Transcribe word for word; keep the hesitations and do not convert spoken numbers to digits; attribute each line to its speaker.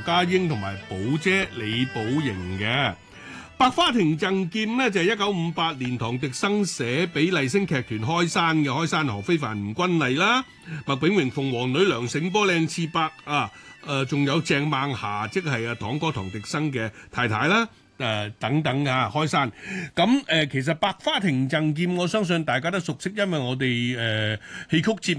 Speaker 1: 家英同埋寶姐李寶瑩嘅。《百花亭贈劍》呢，就係一九五八年唐滌生寫俾麗聲劇團開山嘅，開山何非凡、吳君麗啦、麥炳榮、鳳凰女、梁醒波、靚次伯啊，誒仲有鄭孟霞，即係啊堂哥唐滌生嘅太太啦。誒、呃、等等啊，開山咁誒、呃，其實《百花亭贈劍》我相信大家都熟悉，因為我哋誒、呃、戲曲節